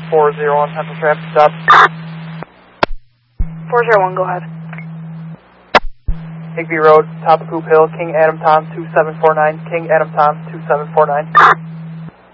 401 Central Traffic Stop. 401, go ahead. Higby Road, top of Hoop Hill, King Adam Tom 2749, King Adam Tom 2749.